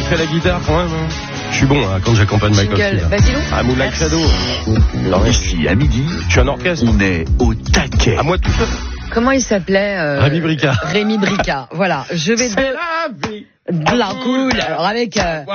fait la guitare quand même. Je suis bon quand j'accompagne Michael Field. Vas-y, Lou. Ah, Moonlight Shadow. Ici, à midi, Je suis un orchestre. on est au taquet. À moi tout seul. Comment il s'appelait Rémi Bricard. Rémi Bricard. Voilà. Je vais C'est la vie. de la cool. Alors avec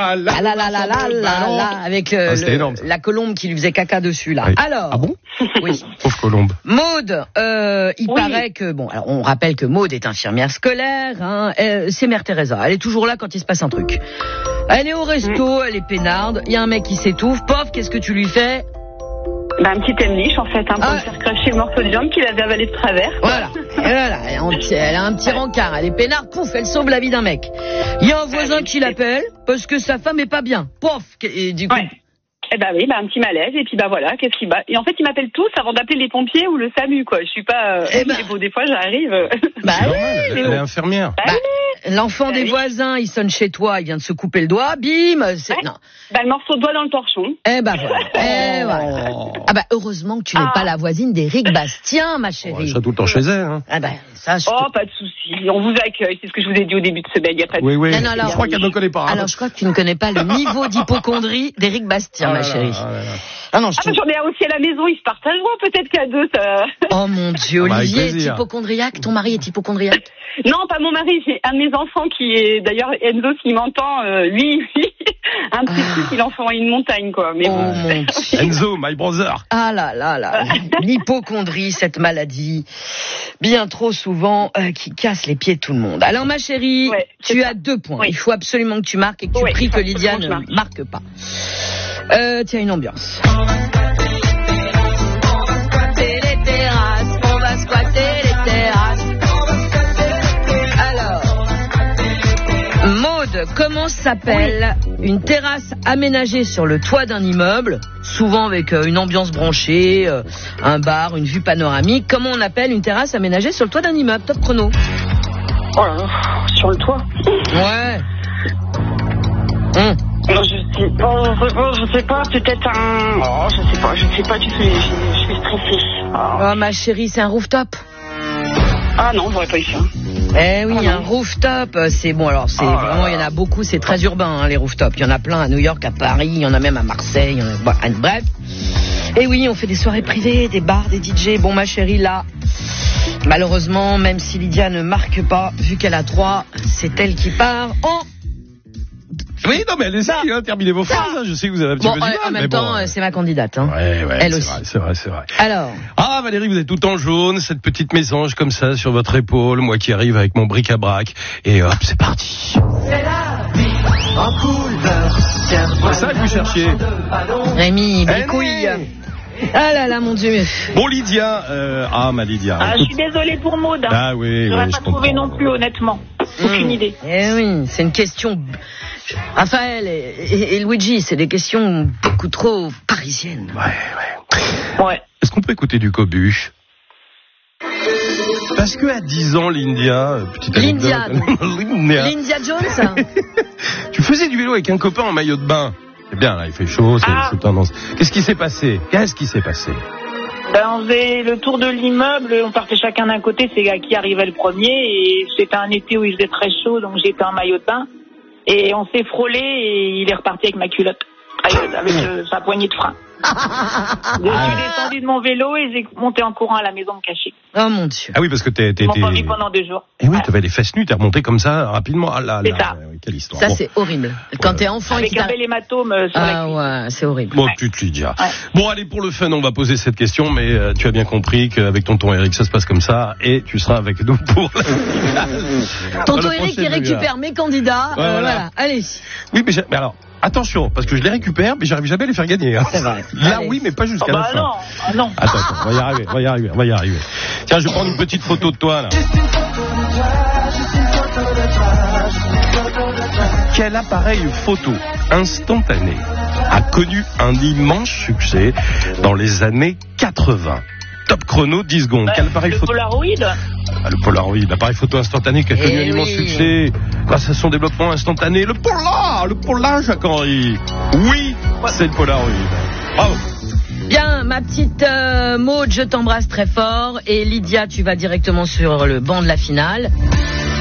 avec c'était énorme, ça. la colombe qui lui faisait caca dessus là. Oui. Alors. Ah bon? Oui. Pauvre colombe. Maud, il paraît que bon, alors on rappelle que Maud est infirmière scolaire. Hein, c'est Mère Teresa. Elle est toujours là quand il se passe un truc. Elle est au resto, elle est peinarde. Il y a un mec qui s'étouffe. Pof, qu'est-ce que tu lui fais? Bah, un petit Emlich, en fait, pour me faire cracher le morceau de viande qu'il avait avalé de travers. Voilà. Et voilà. Elle a un petit rencard. Elle est peinarde. Pouf, elle sauve la vie d'un mec. Il y a un voisin qui l'appelle parce que sa femme est pas bien. Pof. Et du coup. Ouais. Eh ben oui, un petit malaise, et puis voilà, qu'est-ce qu'il bat. Et en fait, ils m'appellent tous avant d'appeler les pompiers ou le SAMU, quoi. Je suis pas. Des fois, j'arrive. Bah C'est oui. normal, elle est infirmière. L'enfant des voisins, il sonne chez toi, il vient de se couper le doigt, bim. Non. Le morceau de doigt dans le torchon. Voilà. Ah bah heureusement que tu n'es pas la voisine d'Éric Bastien, ma chérie. Je serai tout le temps chez elle. Hein. Ah bah ça. Pas de souci. On vous accueille. C'est ce que je vous ai dit au début de semaine. Il y a pas de. Oui. Non, alors, je crois qu'elle ne connaît pas. Alors je crois que tu ne connais pas le niveau d'hypocondrie d'Éric Bastien, ma chérie. Ah non, j'en ai aussi à la maison. Ils se partageront peut-être qu'à deux. Ça... Oh mon Dieu, Olivier est hypocondriaque. Ton mari est hypocondriaque? Non, pas mon mari. J'ai un de mes enfants qui est d'ailleurs Enzo, s'il m'entend, lui, un petit truc, il en fait une montagne, quoi. Mais mon Dieu. Enzo, my brother. Ah là. L'hypocondrie, cette maladie, bien trop souvent, qui casse les pieds de tout le monde. Alors ma chérie, tu as 2 points. Oui. Il faut absolument que tu marques et que tu pries que Lydia ne marque pas. Tiens, une ambiance. On va squatter les terrasses. Alors, Maud, comment s'appelle une terrasse aménagée sur le toit d'un immeuble, souvent avec une ambiance branchée, un bar, une vue panoramique? Comment on appelle une terrasse aménagée sur le toit d'un immeuble? Top chrono. Oh là là, sur le toit. Ouais. Non, je sais pas, peut-être un... Oh, je sais pas du tout, je suis stressée. Oh ma chérie, c'est un rooftop. Ah non, j'aurais pas eu ça. Eh oui, un rooftop, c'est bon, alors c'est vraiment, il y en a beaucoup, c'est très urbain, hein, les rooftops. Il y en a plein à New York, à Paris, il y en a même à Marseille, bref. Et oui, on fait des soirées privées, des bars, des DJ. Bon ma chérie, là, malheureusement, même si Lydia ne marque pas, vu qu'elle a 3, c'est elle qui part en... Oui, non, mais allez-y, terminez vos phrases. Je sais que vous avez un petit peu du mal. En même temps, c'est ma candidate. Hein. Ouais, elle c'est aussi. Vrai, c'est vrai. Alors. Ah, Valérie, vous êtes tout en jaune, cette petite mésange comme ça sur votre épaule, moi qui arrive avec mon bric-à-brac. Et hop, c'est parti. C'est la vie en couleur. C'est ça que vous cherchiez. Rémi, bricouille. Ah là là, mon Dieu. Bon, Lydia, ma Lydia. Ah, je suis désolée pour Maud. Hein. Ah oui, j'aurais pas trouvé non plus, honnêtement. Aucune idée. Eh oui, c'est une question... Raphaël et Luigi, c'est des questions beaucoup trop parisiennes. Ouais. Est-ce qu'on peut écouter du Cobuche? Parce que à 10 ans, Lindia, petite anecdote. Lindia Jones. Tu faisais du vélo avec un copain en maillot de bain. C'est bien, là, il fait chaud, c'est tendance. Qu'est-ce qui s'est passé? On faisait le tour de l'immeuble, on partait chacun d'un côté, c'est qui arrivait le premier, et c'était un été où il faisait très chaud, donc j'étais en maillot de bain, et on s'est frôlé, et il est reparti avec ma culotte, avec sa poignée de frein. Je suis descendu de mon vélo et j'ai monté en courant à la maison me cacher. Oh mon Dieu. Ah oui, parce que Ils m'ont pas vu pendant 2 jours. Et oui, t'avais les fesses nues, t'es remonté comme ça rapidement. Ah là, c'est ça. Quelle histoire. Ça, c'est horrible. Quand t'es enfant avec un bel hématome sur la cuisse. Ouais, c'est horrible. Bon, tu te Lydia. Ouais. Bon, allez, pour le fun, on va poser cette question, mais tu as bien compris qu'avec tonton Eric, ça se passe comme ça, et tu seras avec nous pour la finale. Tonton Eric, il récupère mes candidats. Voilà. Allez. Oui, mais alors. Attention, parce que je les récupère, mais j'arrive jamais à les faire gagner. Hein. C'est vrai. Là, oui, mais pas jusqu'à la fin. Non. Attends, on va y arriver. Tiens, je vais prendre une petite photo de toi, là. Quel appareil photo instantané a connu un immense succès dans les années 80? Top chrono, 10 secondes. Quel appareil photo? Polaroid. Le Polaroid, l'appareil photo instantané qui a connu un immense succès grâce à son développement instantané. Le Polar, Jacques-Henri. Oui, c'est le Polaroid. Bravo. Bien, ma petite Maud, je t'embrasse très fort. Et Lydia, tu vas directement sur le banc de la finale.